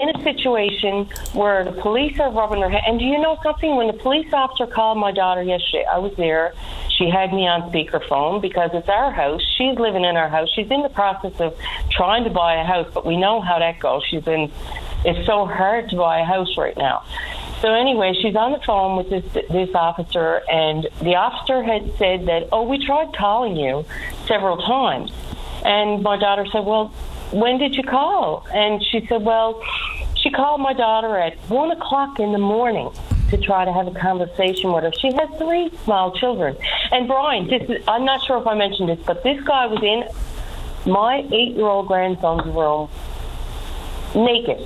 in a situation where the police are rubbing their head. And do you know something? When the police officer called my daughter yesterday, I was there. She had me on speakerphone because it's our house. She's living in our house. She's in the process of trying to buy a house, but we know how that goes. It's so hard to buy a house right now. So anyway, she's on the phone with this officer, and the officer had said that, we tried calling you several times. And my daughter said, well, when did you call? And she said, well, she called my daughter at 1 o'clock in the morning to try to have a conversation with her. She has 3 small children. And Brian, I'm not sure if I mentioned this, but this guy was in my 8-year-old grandson's room, naked,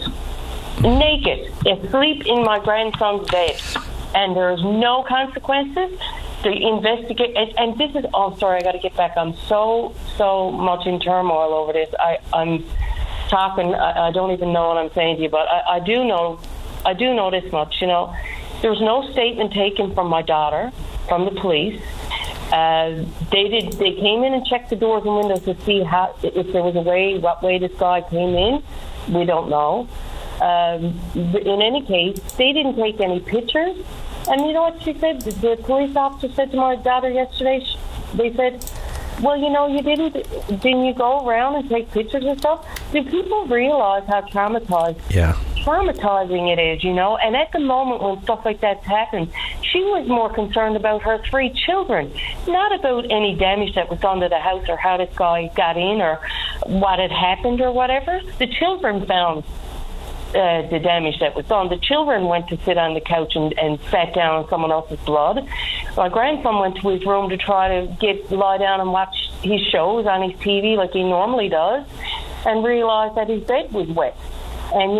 asleep in my grandson's bed. And there's no consequences. The investigate, and this is, sorry, I got to get back. I'm so much in turmoil over this. I'm talking, I don't even know what I'm saying to you, but I do know this much, There's no statement taken from my daughter, from the police. They came in and checked the doors and windows to see if there was what way this guy came in. We don't know. In any case, they didn't take any pictures. And you know what she said? The police officer said to my daughter yesterday, they said, well, you didn't you go around and take pictures and stuff? Do people realize how traumatizing it is, And at the moment when stuff like that's happened, she was more concerned about her 3 children, not about any damage that was done to the house or how this guy got in or what had happened or whatever. The children found the damage that was done. The children went to sit on the couch and sat down in someone else's blood. My grandson went to his room to try to lie down and watch his shows on his TV like he normally does, and realized that his bed was wet. And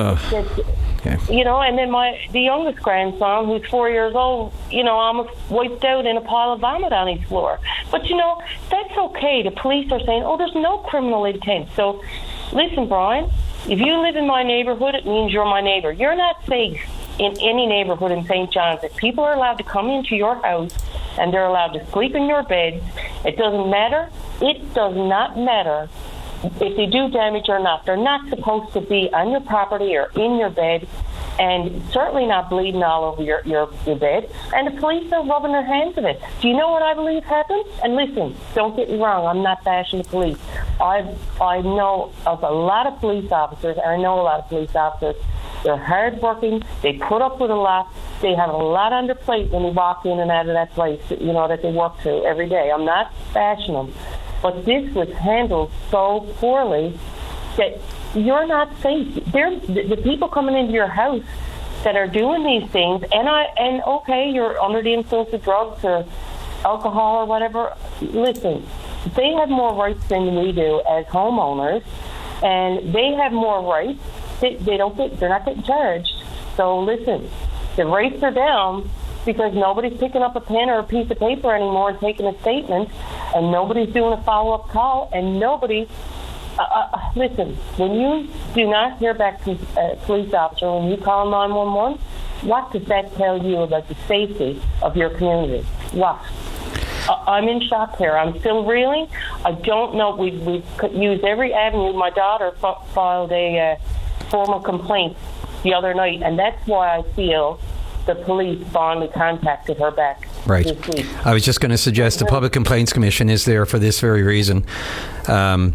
and then the youngest grandson, who's 4 years old, almost wiped out in a pile of vomit on his floor. But that's okay. The police are saying, there's no criminal intent. So listen, Brian, if you live in my neighborhood, it means you're my neighbor. You're not safe in any neighborhood in St. John's. If people are allowed to come into your house and they're allowed to sleep in your bed, it doesn't matter. It does not matter if they do damage or not. They're not supposed to be on your property or in your bed, and certainly not bleeding all over your bed. And the police are rubbing their hands in it. Do you know what I believe happened? And listen, don't get me wrong, I'm not bashing the police. I know of a lot of police officers, and I know a lot of police officers. They're hardworking. They put up with a lot. They have a lot on their plate when they walk in and out of that place, that they work to every day. I'm not bashing them. But this was handled so poorly that you're not safe. The people coming into your house that are doing these things, and okay, you're under the influence of drugs or alcohol or whatever. Listen, they have more rights than we do as homeowners, and they have more rights. They're not getting charged. So listen, the rates are down because nobody's picking up a pen or a piece of paper anymore and taking a statement, and nobody's doing a follow-up call, and nobody. Listen, when you do not hear back from a police officer, when you call 911, what does that tell you about the safety of your community? What? I'm in shock here. I'm still reeling. I don't know. We've used every avenue. My daughter filed a formal complaint the other night, and that's why I feel the police finally contacted her back. Right. I was just going to suggest the Public Complaints Commission is there for this very reason. And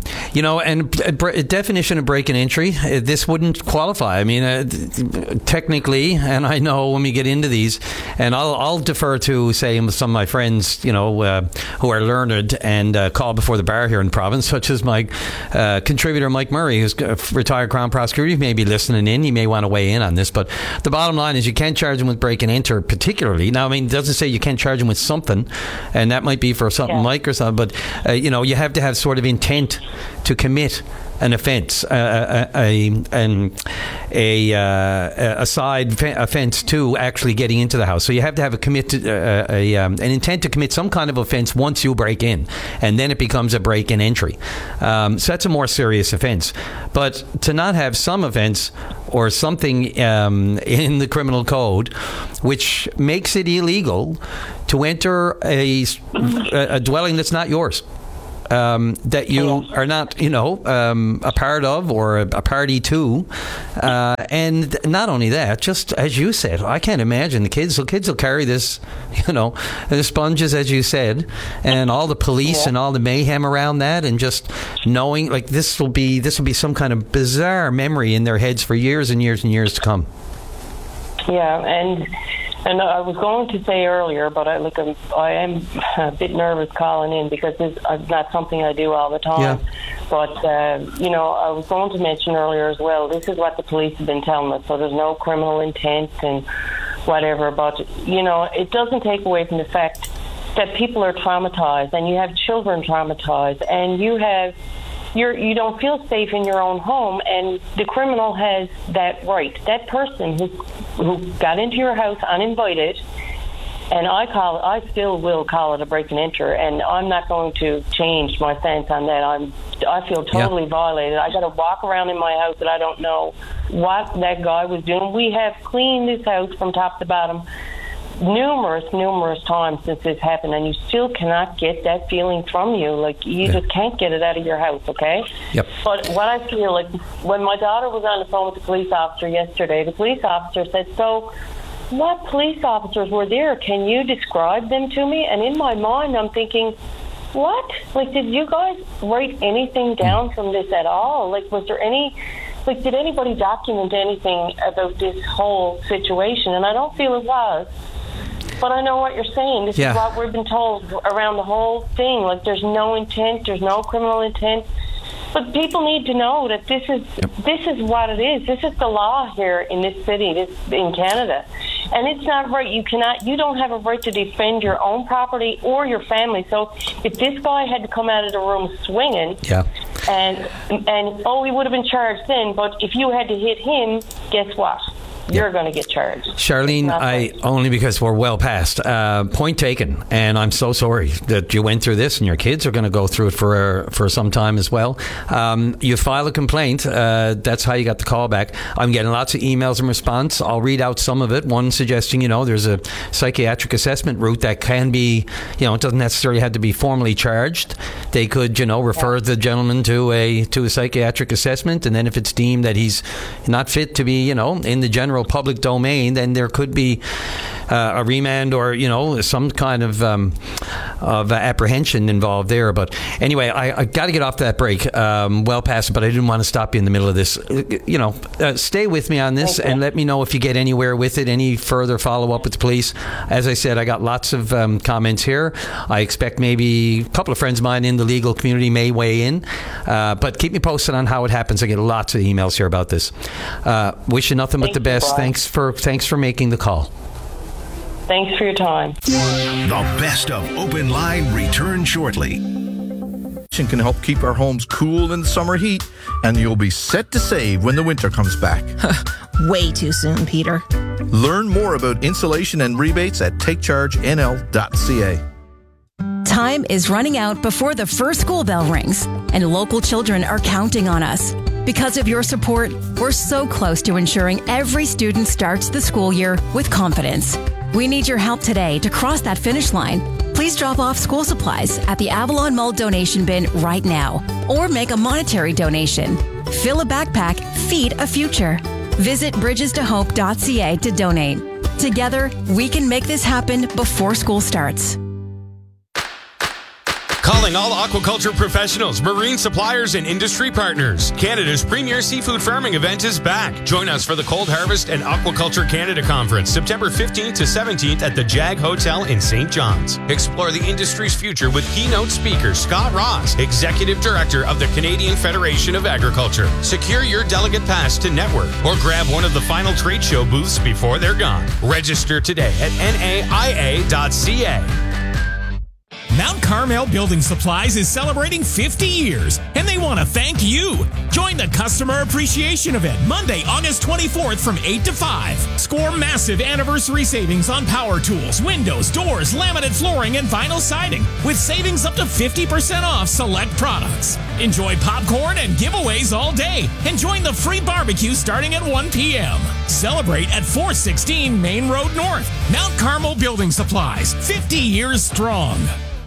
a definition of break and entry, this wouldn't qualify. I mean, technically, and I know when we get into these, and I'll defer to, say, some of my friends, who are learned and call before the bar here in the province, such as my contributor, Mike Murray, who's a retired Crown Prosecutor. He may be listening in. He may want to weigh in on this. But the bottom line is you can't charge him with break and enter particularly. Now, I mean, it doesn't say you can't charge him with something, and that might be for something like or something, but, you have to have sort of intent to commit an offence, a side offence to actually getting into the house. So you have to have an intent to commit some kind of offence once you break in, and then it becomes a break and entry. So that's a more serious offence. But to not have some offence or something in the criminal code which makes it illegal to enter a dwelling that's not yours. that you are not, a part of or a party to. And not only that, just as you said, I can't imagine the kids will carry this, the sponges, as you said, and all the police and all the mayhem around that, and just knowing like this will be some kind of bizarre memory in their heads for years and years and years to come. Yeah, and I was going to say earlier, but I am a bit nervous calling in because it's not something I do all the time. Yeah. But, I was going to mention earlier as well, this is what the police have been telling us, so there's no criminal intent and whatever. But, it doesn't take away from the fact that people are traumatized, and you have children traumatized, and you don't feel safe in your own home, and the criminal has that right. That person who got into your house uninvited, and I still will call it a break and enter, and I'm not going to change my stance on that. I feel totally violated. I got to walk around in my house that I don't know what that guy was doing. We have cleaned this house from top to bottom numerous times since this happened, and you still cannot get that feeling from you. Like, you just can't get it out of your house, okay? Yep. But what I feel like, when my daughter was on the phone with the police officer yesterday, the police officer said, "So what police officers were there? Can you describe them to me?" And in my mind, I'm thinking, what? Like, did you guys write anything down from this at all? Like, was there any... Like, did anybody document anything about this whole situation? And I don't feel it was. But I know what you're saying. This is what we've been told around the whole thing. Like, there's no intent, there's no criminal intent. But people need to know that this is what it is. This is the law here in this city, in Canada. And it's not right. You don't have a right to defend your own property or your family. So if this guy had to come out of the room swinging, and he would have been charged then. But if you had to hit him, guess what? You're going to get charged. Charlene, only because we're well past. Point taken. And I'm so sorry that you went through this, and your kids are going to go through it for some time as well. You file a complaint. That's how you got the call back. I'm getting lots of emails in response. I'll read out some of it. One suggesting, there's a psychiatric assessment route that can be, it doesn't necessarily have to be formally charged. They could, refer the gentleman to a psychiatric assessment, and then if it's deemed that he's not fit to be, in the general public domain, then there could be a remand or some kind of apprehension involved there. But anyway, I got to get off that break well past it, but I didn't want to stop you in the middle of this. Stay with me on this and let me know if you get anywhere with it, any further follow-up with the police. As I said, I got lots of comments here. I expect maybe a couple of friends of mine in the legal community may weigh in, but keep me posted on how it happens. I get lots of emails here about this. Wish you nothing but the best. Thanks for making the call. Thanks for your time. The best of Open Line returns shortly. Can help keep our homes cool in the summer heat, and you'll be set to save when the winter comes back. Way too soon, Peter. Learn more about insulation and rebates at takechargenl.ca. Time is running out before the first school bell rings, and local children are counting on us. Because of your support, we're so close to ensuring every student starts the school year with confidence. We need your help today to cross that finish line. Please drop off school supplies at the Avalon Mall donation bin right now, or make a monetary donation. Fill a backpack, feed a future. Visit bridgestohope.ca to donate. Together, we can make this happen before school starts. Calling all aquaculture professionals, marine suppliers, and industry partners. Canada's premier seafood farming event is back. Join us for the Cold Harvest and Aquaculture Canada Conference, September 15th to 17th at the Jag Hotel in St. John's. Explore the industry's future with keynote speaker Scott Ross, Executive Director of the Canadian Federation of Agriculture. Secure your delegate pass to network or grab one of the final trade show booths before they're gone. Register today at naia.ca. Mount Carmel Building Supplies is celebrating 50 years, and they want to thank you. Join the Customer Appreciation Event Monday, August 24th from 8 to 5. Score massive anniversary savings on power tools, windows, doors, laminate flooring, and vinyl siding, with savings up to 50% off select products. Enjoy popcorn and giveaways all day, and join the free barbecue starting at 1 p.m. Celebrate at 416 Main Road North. Mount Carmel Building Supplies, 50 years strong.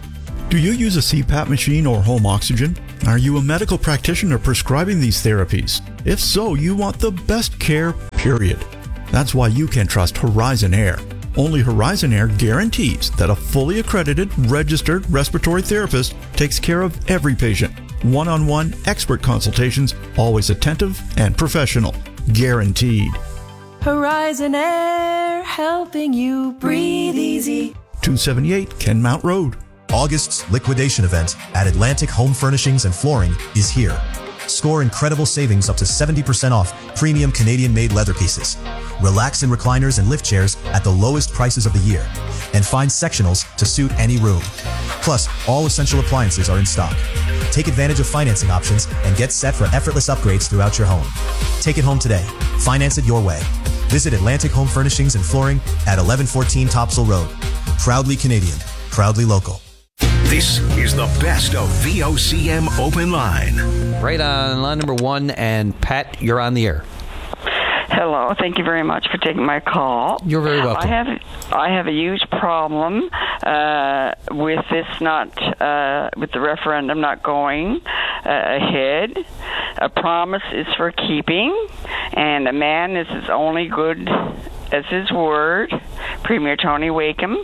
Do you use a CPAP machine or home oxygen? Are you a medical practitioner prescribing these therapies? If so, you want the best care, period. That's why you can trust Horizon Air. Only Horizon Air guarantees that a fully accredited, registered respiratory therapist takes care of every patient. One-on-one expert consultations, always attentive and professional. Guaranteed. Horizon Air, helping you breathe easy. 278 Kenmount Road. August's liquidation event at Atlantic Home Furnishings and Flooring is here. Score incredible savings up to 70% off premium Canadian-made leather pieces. Relax in recliners and lift chairs at the lowest prices of the year. And find sectionals to suit any room. Plus, all essential appliances are in stock. Take advantage of financing options and get set for effortless upgrades throughout your home. Take it home today. Finance it your way. Visit Atlantic Home Furnishings and Flooring at 1114 Topsail Road. Proudly Canadian. Proudly local. This is the best of VOCM Open Line. Right on line number 1, and Pat, you're on the air. Hello. Thank you very much for taking my call. You're very welcome. I have a huge problem with this with the referendum not going ahead. A promise is for keeping, and a man is as only good as his word. Premier Tony Wakeham,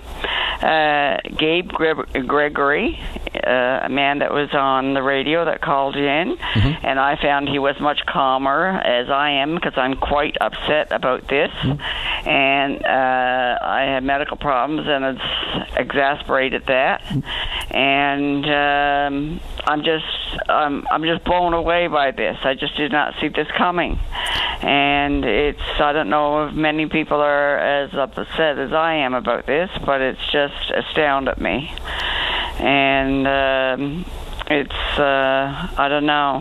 Gabe Gregory, a man that was on the radio that called in, and I found he was much calmer as I am, because I'm quite upset about this, and I have medical problems, and it's exasperated that, and I'm just blown away by this. I just did not see this coming, and I don't know if many people are as upset as I am about this, but it's just astounded me. And I don't know.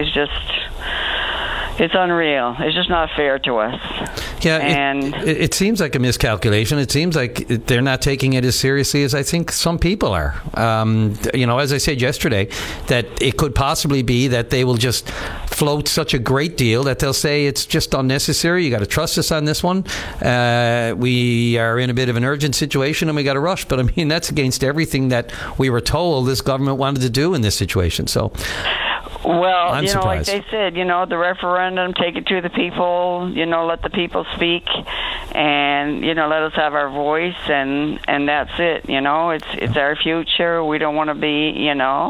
It's unreal. It's just not fair to us. Yeah, and it seems like a miscalculation. It seems like they're not taking it as seriously as I think some people are. As I said yesterday, that it could possibly be that they will just float such a great deal that they'll say it's just unnecessary. You got to trust us on this one. We are in a bit of an urgent situation and we got to rush. But I mean, that's against everything that we were told this government wanted to do in this situation. So. Well, I'm surprised. Like they said, the referendum, take it to the people, let the people speak, and, let us have our voice, and that's it, it's our future. We don't want to be,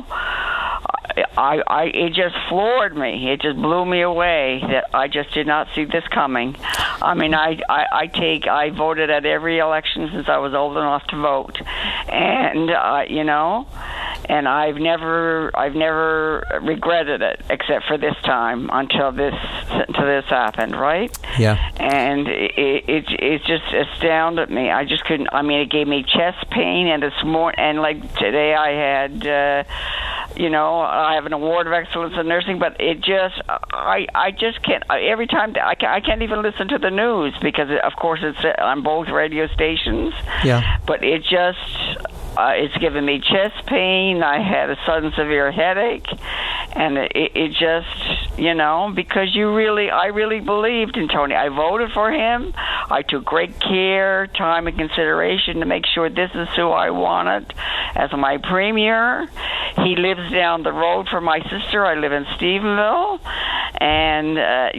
it just floored me. It just blew me away that I just did not see this coming. I mean, I voted at every election since I was old enough to vote, and and I've never regretted it except for this time until this happened, right? Yeah. And it just astounded me. I just couldn't. I mean, it gave me chest pain, and this morning, and like today, I had. I have an award of excellence in nursing, but it just, I just can't. Every time I can't even listen to the news because, of course, it's on both radio stations. Yeah. But it just, it's given me chest pain. I had a sudden severe headache, and it just, because I really believed in Tony. I voted for him. I took great care, time, and consideration to make sure this is who I wanted as my premier. He lives down the road from my sister. I live in Stephenville, and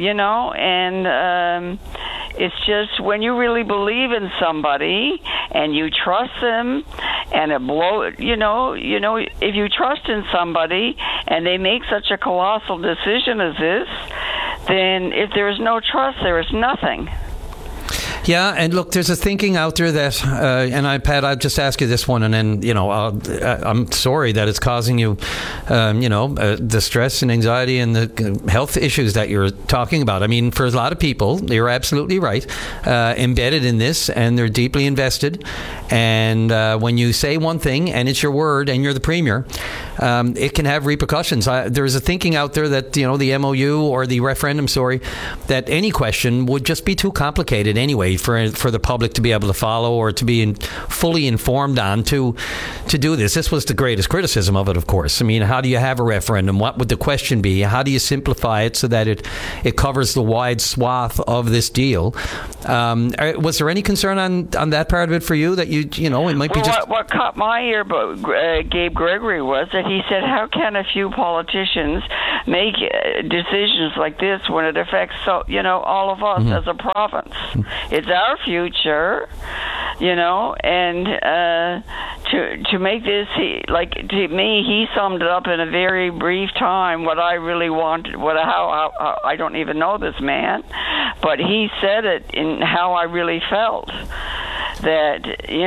it's just when you really believe in somebody and you trust them, and if you trust in somebody and they make such a colossal decision as this, then if there is no trust, there is nothing. Yeah, and look, there's a thinking out there that, Pat, I'll just ask you this one, and then, I'm sorry that it's causing you, the stress and anxiety and the health issues that you're talking about. I mean, for a lot of people, you're absolutely right, embedded in this, and they're deeply invested. And when you say one thing, and it's your word, and you're the premier, it can have repercussions. There's a thinking out there that, the MOU or the referendum, that any question would just be too complicated anyway way for the public to be able to follow or to be fully informed on to do this. This was the greatest criticism of it, of course. I mean, how do you have a referendum? What would the question be? How do you simplify it so that it covers the wide swath of this deal? Was there any concern on that part of it for you, that it might be just... What caught my ear about Gabe Gregory was that he said, how can a few politicians make decisions like this when it affects all of us as a province? It's our future, and to make this, to me, he summed it up in a very brief time what I really wanted, how I don't even know this man, but he said it in how I really felt, that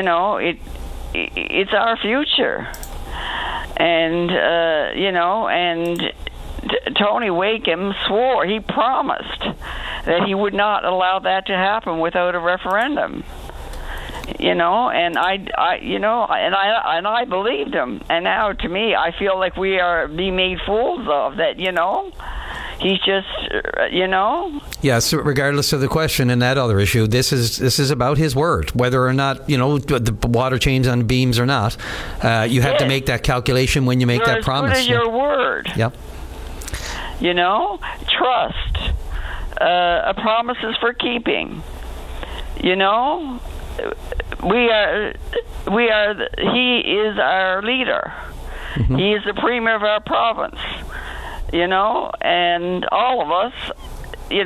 it's our future, and and Tony Wakeham swore, he promised that he would not allow that to happen without a referendum. And I believed him. And now, to me, I feel like we are being made fools of that. He's just, Yes, regardless of the question and that other issue, this is about his word. Whether or not, the water changes on beams or not, you have to make that calculation when you make that promise. What is your word? Yep. Trust. A promise is for keeping. He is our leader. Mm-hmm. He is the premier of our province. And all of us, we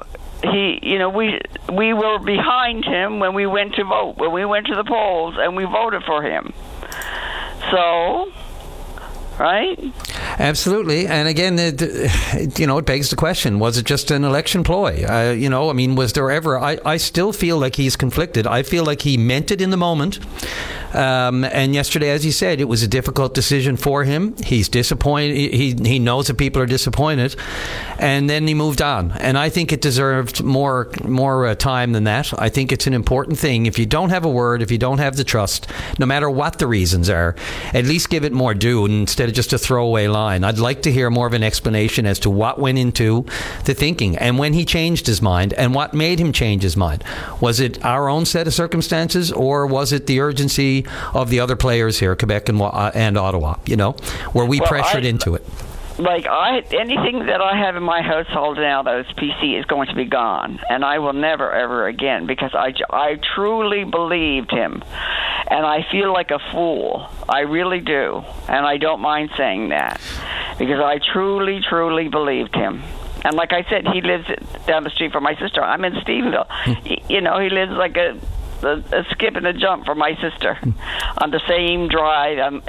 were behind him when we went to vote, when we went to the polls, and we voted for him. So, right? Absolutely. And again, it begs the question, was it just an election ploy? Was there ever... I still feel like he's conflicted. I feel like he meant it in the moment. And yesterday, as he said, it was a difficult decision for him. He's disappointed. He knows that people are disappointed. And then he moved on. And I think it deserved more time than that. I think it's an important thing. If you don't have a word, if you don't have the trust, no matter what the reasons are, at least give it more due instead of just a throwaway line. I'd like to hear more of an explanation as to what went into the thinking and when he changed his mind and what made him change his mind. Was it our own set of circumstances, or was it the urgency of the other players here, Quebec and Ottawa, were we pressured into it? Anything that I have in my household now that is PC is going to be gone, and I will never ever again, because I truly believed him, and I feel like a fool. I really do, and I don't mind saying that, because I truly believed him. And like I said, he lives down the street from my sister. I'm in Stephenville. He lives like a skip and a jump from my sister on the same drive, and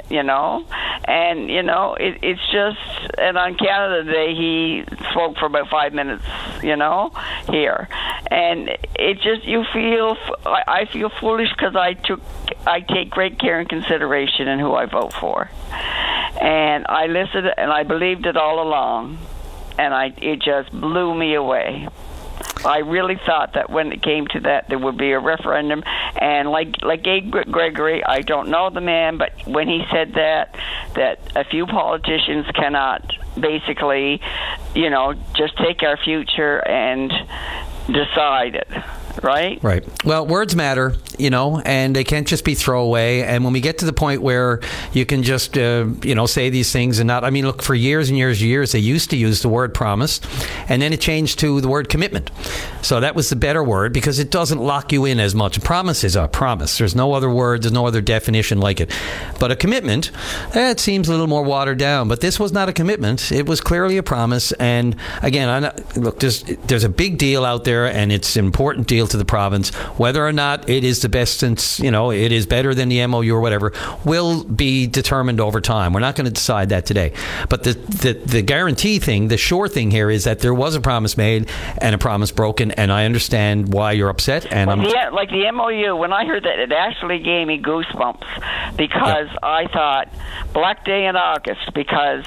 it's just, and on Canada Day he spoke for about 5 minutes, here, and it just, I feel foolish because I take great care and consideration in who I vote for, and I listened and I believed it all along, and it just blew me away. I really thought that when it came to that, there would be a referendum. And like Gabe Gregory, I don't know the man, but when he said that a few politicians cannot basically, just take our future and decide it. Right? Right. Well, words matter, and they can't just be throwaway. And when we get to the point where you can just, say these things and not... look, for years and years, they used to use the word promise, and then it changed to the word commitment. So that was the better word, because it doesn't lock you in as much. A promise is a promise. There's no other word, there's no other definition like it. But a commitment, it seems a little more watered down. But this was not a commitment. It was clearly a promise. And again, look, there's a big deal out there, and it's an important deal to the province. Whether or not it is the best, since it is better than the MOU or whatever, will be determined over time. We're not going to decide that today. But the guarantee thing, the sure thing here, is that there was a promise made and a promise broken, and I understand why you're upset. And like the MOU, when I heard that, it actually gave me goosebumps, because I thought Black Day in August, because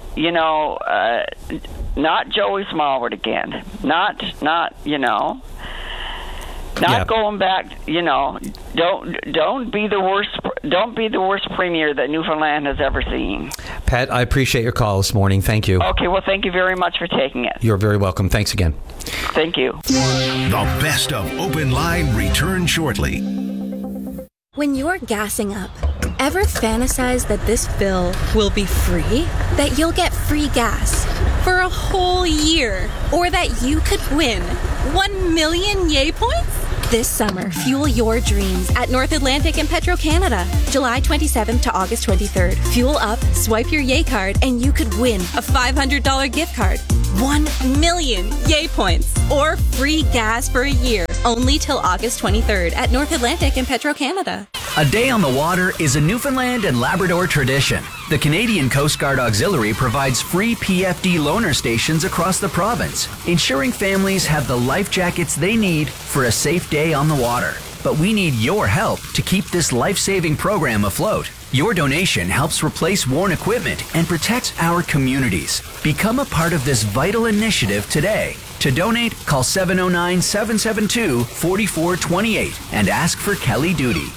not Joey Smallwood again, not going back, don't be the worst premier that Newfoundland has ever seen. Pat, I appreciate your call this morning. Thank you. Okay, well, thank you very much for taking it. You're very welcome. Thanks again. Thank you. The best of Open Line returns shortly. When you're gassing up, ever fantasize that this fill will be free? That you'll get free gas for a whole year? Or that you could win 1 million Yay points? This summer, fuel your dreams at North Atlantic and Petro-Canada. July 27th to August 23rd. Fuel up, swipe your Yay card, and you could win a $500 gift card, 1 million Yay points, or free gas for a year. Only till August 23rd at North Atlantic and Petro-Canada. A day on the water is a Newfoundland and Labrador tradition. The Canadian Coast Guard Auxiliary provides free PFD loaner stations across the province, ensuring families have the life jackets they need for a safe day on the water. But we need your help to keep this life-saving program afloat. Your donation helps replace worn equipment and protects our communities. Become a part of this vital initiative today. To donate, call 709-772-4428 and ask for Kelly Duty.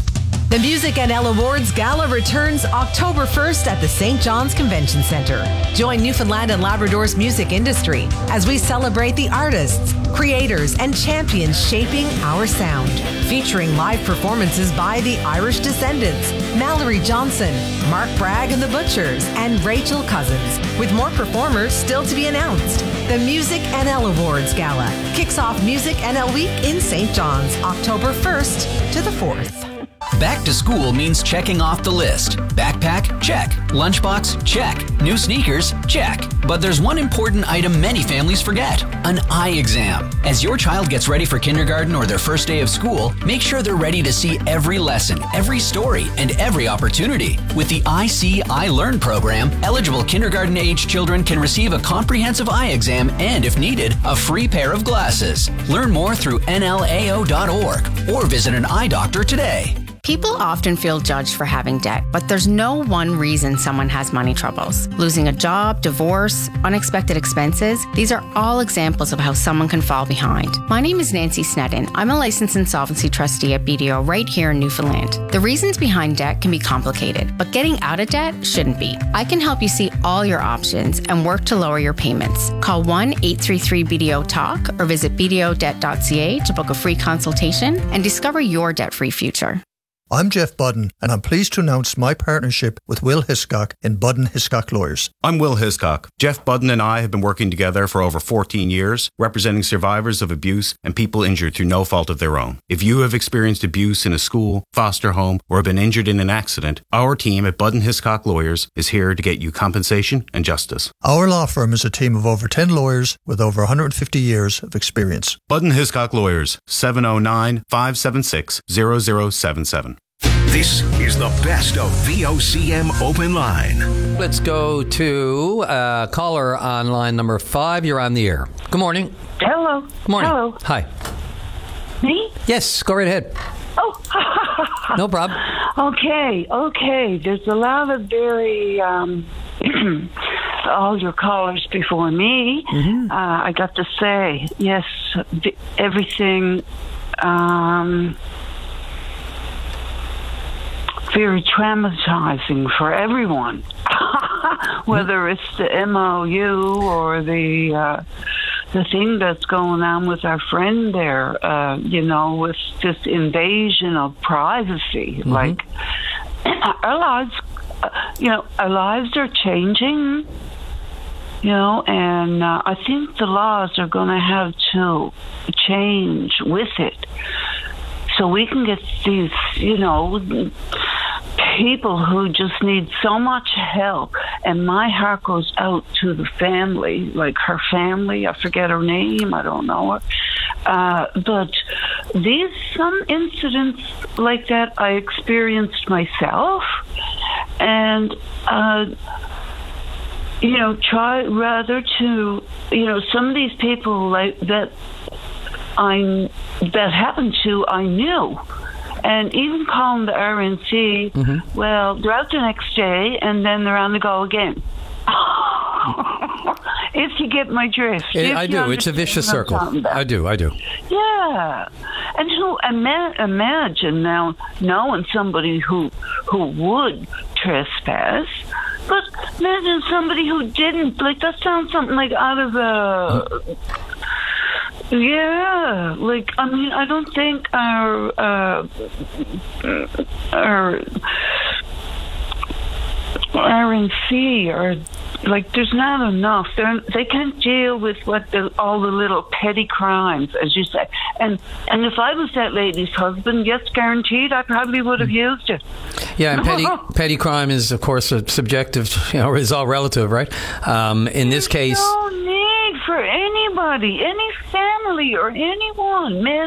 The Music NL Awards Gala returns October 1st at the St. John's Convention Center. Join Newfoundland and Labrador's music industry as we celebrate the artists, creators, and champions shaping our sound. Featuring live performances by the Irish Descendants, Mallory Johnson, Mark Bragg and the Butchers, and Rachel Cousins, with more performers still to be announced. The Music NL Awards Gala kicks off Music NL Week in St. John's, October 1st to the 4th. Back to school means checking off the list. Backpack? Check. Lunchbox? Check. New sneakers? Check. But there's one important item many families forget: an eye exam. As your child gets ready for kindergarten or their first day of school, make sure they're ready to see every lesson, every story, and every opportunity. With the I See, I Learn program, eligible kindergarten-age children can receive a comprehensive eye exam and, if needed, a free pair of glasses. Learn more through nlao.org or visit an eye doctor today. People often feel judged for having debt, but there's no one reason someone has money troubles. Losing a job, divorce, unexpected expenses, these are all examples of how someone can fall behind. My name is Nancy Sneddon. I'm a licensed insolvency trustee at BDO right here in Newfoundland. The reasons behind debt can be complicated, but getting out of debt shouldn't be. I can help you see all your options and work to lower your payments. Call 1-833-BDO-TALK or visit bdodebt.ca to book a free consultation and discover your debt-free future. I'm Jeff Budden, and I'm pleased to announce my partnership with Will Hiscock in Budden Hiscock Lawyers. I'm Will Hiscock. Jeff Budden and I have been working together for over 14 years, representing survivors of abuse and people injured through no fault of their own. If you have experienced abuse in a school, foster home, or have been injured in an accident, our team at Budden Hiscock Lawyers is here to get you compensation and justice. Our law firm is a team of over 10 lawyers with over 150 years of experience. Budden Hiscock Lawyers, 709-576-0077. This is the best of VOCM Open Line. Let's go to caller on line number 5. You're on the air. Good morning. Hello. Good morning. Hello. Hi. Me? Yes, go right ahead. Oh. No problem. Okay. There's a lot of very, all your callers before me, I got to say, yes, everything, very traumatizing for everyone, whether it's the MOU or the thing that's going on with our friend there, with this invasion of privacy. Like, our lives, our lives are changing, and I think the laws are going to have to change with it. So we can get these, people who just need so much help. And my heart goes out to the family, like her family. I forget her name. I don't know her. But some incidents like that I experienced myself. And, try rather to, some of these people like that that happened to, I knew. And even calling the RNC, well, they're out the next day, and then they're on the go again. If you get my drift. I do. It's a vicious circle. I do. Yeah. And to imagine now knowing somebody who would trespass, but Imagine somebody who didn't. Like, that sounds something like out of a... Yeah, like, I mean, I don't think our RNC are, like, there's not enough. They can't deal with all the little petty crimes, as you say. And if I was that lady's husband, yes, guaranteed, I probably would have used it. Yeah, and petty crime is, of course, a subjective, is all relative, right? In this case... No need for anybody, any family or anyone, man.